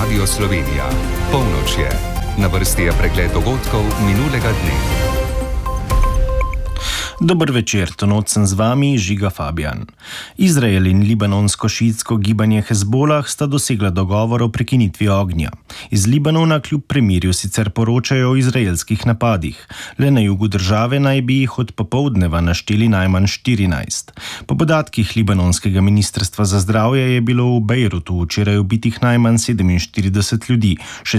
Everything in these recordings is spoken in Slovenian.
Radio Slovenija. Polnoč je. Na vrsti je pregled dogodkov minulega dne. Dober večer, to noč sem z vami, Žiga Fabijan. Izrael in libanonsko-šiitsko gibanje Hezbolah sta dosegla dogovor o prekinitvi ognja. Iz Libanona kljub premirju sicer poročajo o izraelskih napadih. Le na jugu države naj bi jih od popoldneva našteli najmanj 14. Po podatkih libanonskega ministrstva za zdravje je bilo v Bejrutu včeraj ubitih najmanj 47 ljudi, še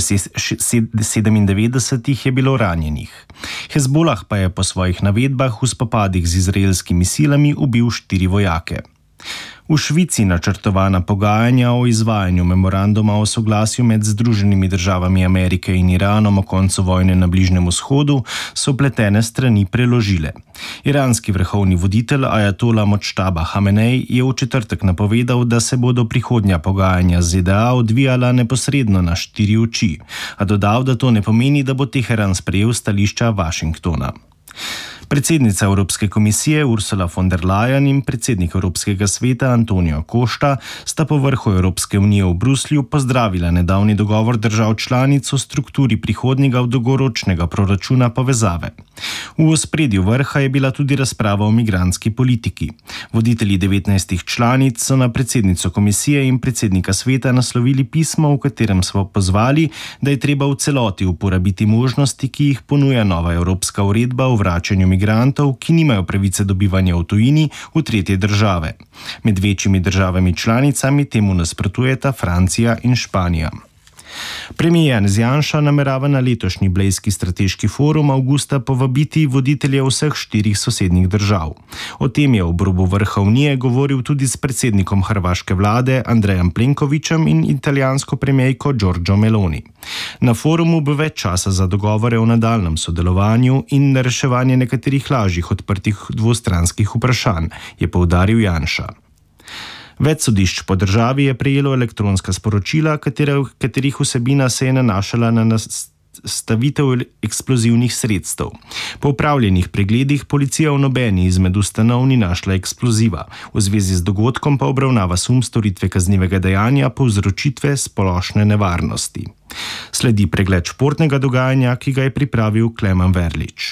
97 jih je bilo ranjenih. Hezbolah pa je po svojih navedbah v spopadih z izraelskimi silami ubil 4 vojake. V Švici načrtovana pogajanja o izvajanju memoranduma o soglasju med Združenimi državami Amerike in Iranom o koncu vojne na Bližnjem vzhodu so vpletene strani preložile. Iranski vrhovni voditelj ajatola Modžtaba Hamenej je v četrtek napovedal, da se bodo prihodnja pogajanja z ZDA odvijala neposredno na 4 oči, a dodal, da to ne pomeni, da bo Teheran sprejel stališča Washingtona. Predsednica Evropske komisije Ursula von der Leyen in predsednik Evropskega sveta Antonio Costa sta po vrhu Evropske unije v Bruslju pozdravila nedavni dogovor držav članic o strukturi prihodnjega dolgoročnega proračuna povezave. V ospredju vrha je bila tudi razprava o migrantski politiki. Voditelji 19 članic so na predsednico komisije in predsednika sveta naslovili pismo, v katerem so pozvali, da je treba v celoti uporabiti možnosti, ki jih ponuja nova evropska uredba o vračanju migrantov, ki nimajo pravice dobivanja v tujini v tretje države. Med večjimi državami članicami temu nasprotujeta Francija in Španija. Premier Janez Janša namerava na letošnji Blejski strateški forum avgusta povabiti voditelje vseh 4 sosednjih držav. O tem je ob robu vrha Unije govoril tudi s predsednikom hrvaške vlade Andrejem Plenkovićem in italijansko premierko Giorgio Meloni. Na forumu bo več časa za dogovore o nadaljnjem sodelovanju in reševanje nekaterih lažjih odprtih dvostranskih vprašanj, je poudaril Janša. Več sodišč po državi je prejelo elektronska sporočila, katerih vsebina se je nanašala na nastavitev eksplozivnih sredstev. Po opravljenih pregledih policija v nobeni izmed ustanov ni našla eksploziva. V zvezi z dogodkom pa obravnava sum storitve kaznivega dejanja povzročitve splošne nevarnosti. Sledi pregled športnega dogajanja, ki ga je pripravil Klemen Verlič.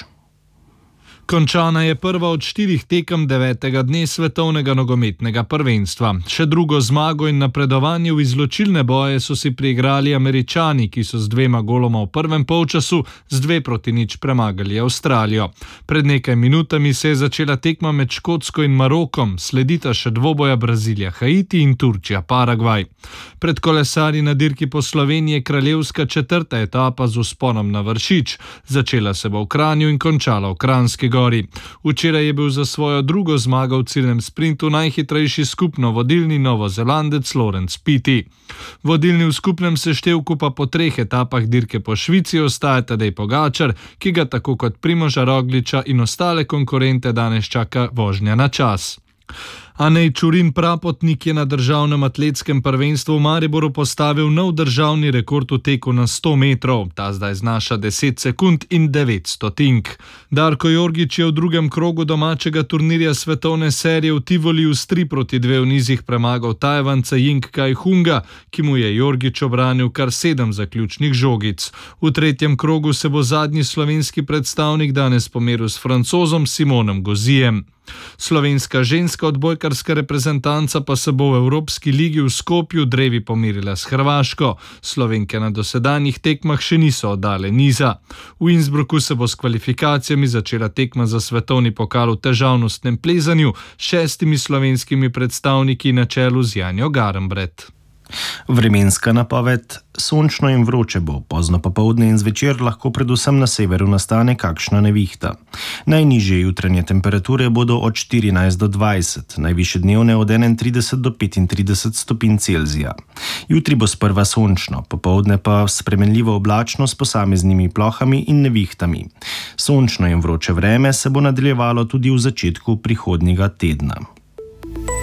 Končana je prva od 4 tekem 9. dne svetovnega nogometnega prvenstva. Še drugo zmago in napredovanje v izločilne boje so si priigrali Američani, ki so z 2 goloma v prvem polčasu z 2-0 premagali Avstralijo. Pred nekaj minutami se je začela tekma med Škotsko in Marokom, sledita še dvoboja Brazilija, Haiti in Turčija, Paragvaj. Pred kolesarji na dirki po Sloveniji je kraljevska 4. etapa z vzponom na Vršič. Začela se bo v Kranju in končala v Kranjski Gori. Včeraj je bil za svojo drugo zmago v ciljnem sprintu najhitrejši skupno vodilni Novozelandec Laurens Pitty. Vodilni v skupnem seštevku pa po 3 etapah dirke po Švici ostaja Tadej Pogačar, ki ga tako kot Primoža Rogliča in ostale konkurente danes čaka vožnja na čas. Anej Čurin Prapotnik je na državnem atletskem prvenstvu v Mariboru postavil nov državni rekord v teku na 100 metrov. Ta zdaj znaša 10 sekund in 9 stotink. Darko Jorgić je v drugem krogu domačega turnirja svetovne serije v Tivoliju s 3-2 v nizih premagal Tajvanca Ying Kai Hunga, ki mu je Jorgić obranil kar 7 zaključnih žogic. V tretjem krogu se bo zadnji slovenski predstavnik danes pomeril s Francozom Simonom Gozijem. Slovenska ženska odbojkarska reprezentanca pa se bo v Evropski ligi v Skopju drevi pomirila s Hrvaško. Slovenke na dosedanjih tekmah še niso oddale niza. V Innsbrucku se bo s kvalifikacijami začela tekma za svetovni pokal v težavnostnem plezanju s 6 slovenskimi predstavniki na čelu z Janjo Garnbret. Vremenska napoved: sončno in vroče bo, pozno popoldne in zvečer lahko predvsem na severu nastane kakšna nevihta. Najnižje jutranje temperature bodo od 14 do 20, najvišje dnevne od 31 do 35 stopinj Celzija. Jutri bo sprva sončno, popoldne pa spremenljivo oblačno s posameznimi plohami in nevihtami. Sončno in vroče vreme se bo nadaljevalo tudi v začetku prihodnjega tedna.